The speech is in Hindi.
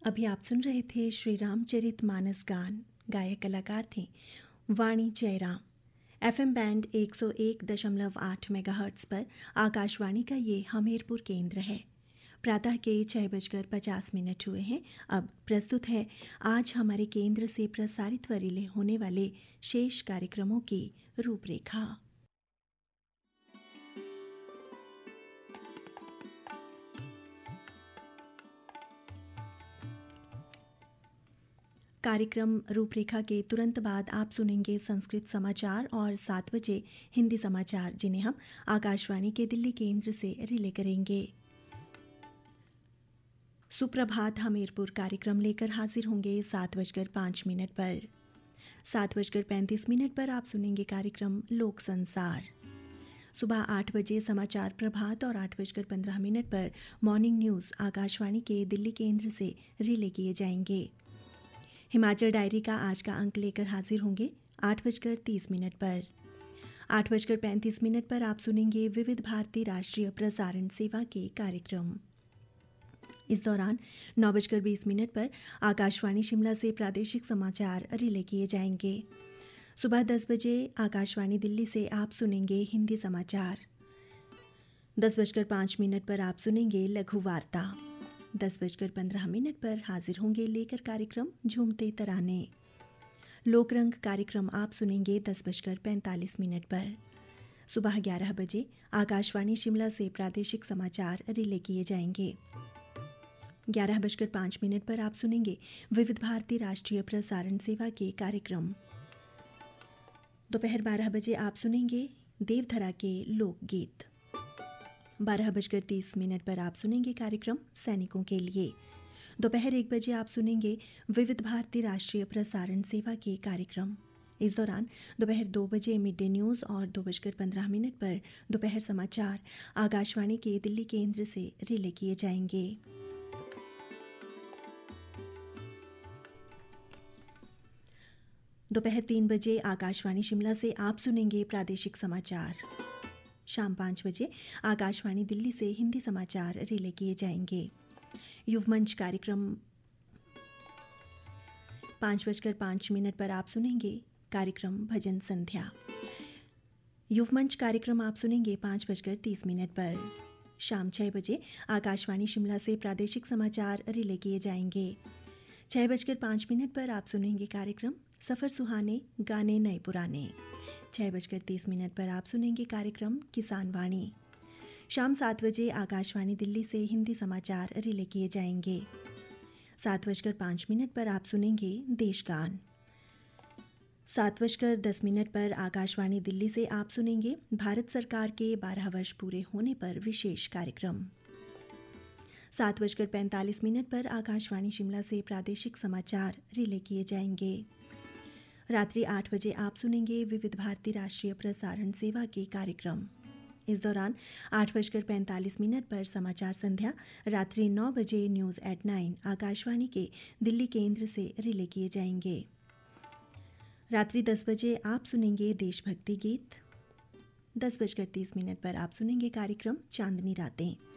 अभी आप सुन रहे थे श्री रामचरितमानस गान। गायक कलाकार थे वाणी जयराम। एफएम बैंड 101.8 मेगाहर्ट्ज पर आकाशवाणी का ये हमीरपुर केंद्र है। प्रातः के 6:50 हुए हैं। अब प्रस्तुत है आज हमारे केंद्र से प्रसारित वरीले होने वाले शेष कार्यक्रमों की रूपरेखा। कार्यक्रम रूपरेखा के तुरंत बाद आप सुनेंगे संस्कृत समाचार और 7 बजे हिंदी समाचार, जिन्हें हम आकाशवाणी के दिल्ली केंद्र से रिले करेंगे। सुप्रभात हमीरपुर कार्यक्रम लेकर हाजिर होंगे 7:05 पर। 7:35 पर आप सुनेंगे कार्यक्रम लोक संसार। सुबह 8 बजे समाचार प्रभात और 8:15 पर मॉर्निंग न्यूज़ आकाशवाणी के दिल्ली केंद्र से रिले किए जाएंगे। हिमाचल डायरी का आज का अंक लेकर हाजिर होंगे 8:30 पर। 8:35 पर आप सुनेंगे विविध भारती राष्ट्रीय प्रसारण सेवा के कार्यक्रम। इस दौरान 9:20 पर आकाशवाणी शिमला से प्रादेशिक समाचार रिले किए जाएंगे। सुबह 10 बजे आकाशवाणी दिल्ली से आप सुनेंगे हिंदी समाचार। 10:05 पर आप सुनेंगे लघु वार्ता। 10:15 पर हाजिर होंगे लेकर कार्यक्रम झूमते तराने। लोकरंग कार्यक्रम आप सुनेंगे 10:45 पर। सुबह 11 बजे आकाशवाणी शिमला से प्रादेशिक समाचार रिले किए जाएंगे। 11:05 पर आप सुनेंगे विविध भारती राष्ट्रीय प्रसारण सेवा के कार्यक्रम। दोपहर 12 बजे आप सुनेंगे देवधरा के लोकगीत। 12:30 पर आप सुनेंगे कार्यक्रम सैनिकों के लिए। दोपहर 1 बजे आप सुनेंगे विविध भारती राष्ट्रीय प्रसारण सेवा के कार्यक्रम। इस दौरान दोपहर 2 बजे मिड डे न्यूज़ और 2:15 पर दोपहर समाचार आकाशवाणी के दिल्ली केंद्र से रिले किए जाएंगे। दोपहर 3 बजे आकाशवाणी शिमला से आप सुनेंगे प्रादेशिक समाचार। शाम 5 बजे आकाशवाणी दिल्ली से हिंदी समाचार रिले किए जाएंगे। युवमंच कार्यक्रम 5:05 पर आप सुनेंगे कार्यक्रम भजन संध्या। युवमंच कार्यक्रम आप सुनेंगे 5:30 पर। शाम 6 बजे आकाशवाणी शिमला से प्रादेशिक समाचार रिले किए जाएंगे। 6:05 पर आप सुनेंगे कार्यक्रम सफ़र सुहाने गाने नए पुराने। 6:30 पर आप सुनेंगे कार्यक्रम किसान वाणी। शाम 7 बजे आकाशवाणी दिल्ली से हिंदी समाचार रिले किए जाएंगे। 7:05 पर आप सुनेंगे देशगान। 7:10 पर आकाशवाणी दिल्ली से आप सुनेंगे भारत सरकार के 12 वर्ष पूरे होने पर विशेष कार्यक्रम। 7:45 पर आकाशवाणी शिमला से प्रादेशिक समाचार रिले किए जाएंगे। रात्रि 8 बजे आप सुनेंगे विविध भारती राष्ट्रीय प्रसारण सेवा के कार्यक्रम। इस दौरान 8:45 पर समाचार संध्या। रात्रि 9 बजे न्यूज़ एट 9 आकाशवाणी के दिल्ली केंद्र से रिले किए जाएंगे। रात्रि 10 बजे आप सुनेंगे देशभक्ति गीत। 10:30 पर आप सुनेंगे कार्यक्रम चांदनी रातें।